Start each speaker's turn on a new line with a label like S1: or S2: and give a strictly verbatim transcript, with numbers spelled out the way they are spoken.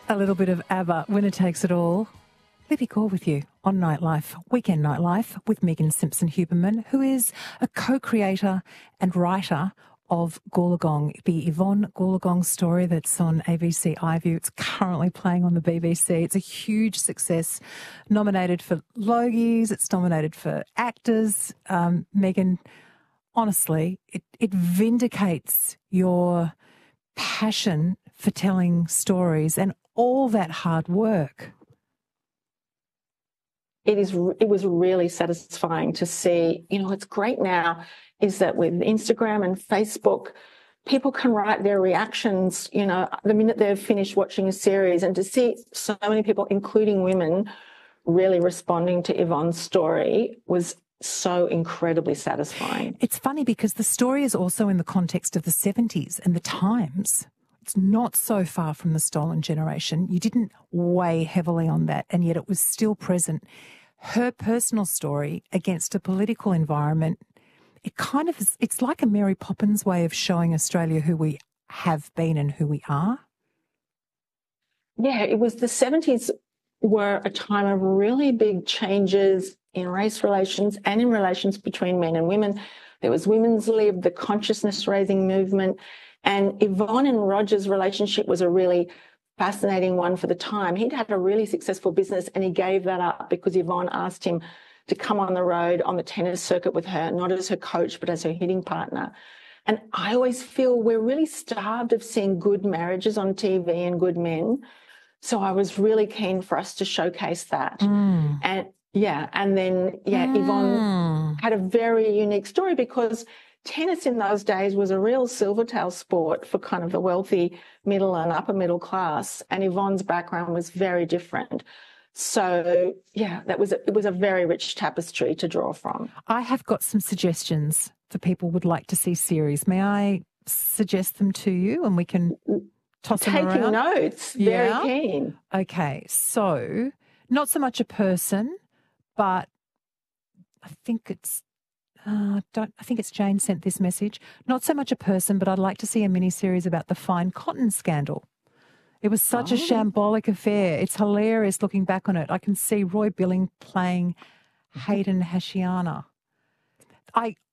S1: A little bit of ABBA, Winner Takes It All. Libby Gore with you on Nightlife, Weekend Nightlife, with Megan Simpson-Huberman, who is a co-creator and writer of Goolagong, the Yvonne Goolagong story that's on A B C iView. It's currently playing on the B B C. It's a huge success, nominated for Logies, it's nominated for actors. Um, Megan, honestly, it, it vindicates your passion for telling stories and all that hard work.
S2: It is. It was really satisfying to see. You know, it's great now is that with Instagram and Facebook, people can write their reactions, you know, the minute they've finished watching a series, and to see so many people, including women, really responding to Yvonne's story was so incredibly satisfying.
S1: It's funny because the story is also in the context of the seventies and the times. It's not so far from the Stolen Generation. You didn't weigh heavily on that, and yet it was still present. Her personal story against a political environment, it kind of is, it's like a Mary Poppins way of showing Australia who we have been and who we are.
S2: Yeah, it was the seventies were a time of really big changes in race relations and in relations between men and women. There was women's lib, the consciousness raising movement, and Yvonne and Roger's relationship was a really fascinating one for the time. He'd had a really successful business and he gave that up because Yvonne asked him to come on the road on the tennis circuit with her, not as her coach, but as her hitting partner. And I always feel we're really starved of seeing good marriages on T V and good men. So I was really keen for us to showcase that.
S1: Mm.
S2: And yeah, and then, yeah, mm. Yvonne had a very unique story because tennis in those days was a real silvertail sport for kind of the wealthy middle and upper middle class, and Yvonne's background was very different. So, yeah, that was a, it was a very rich tapestry to draw from.
S1: I have got some suggestions for people who would like to see series. May I suggest them to you and we can toss them around?
S2: Taking notes, very
S1: yeah?
S2: keen.
S1: Okay, so not so much a person, but I think it's Uh, don't, I think it's Jane sent this message. Not so much a person, but I'd like to see a mini-series about the fine cotton scandal. It was such oh. a shambolic affair. It's hilarious looking back on it. I can see Roy Billing playing Hayden Hashiana. I,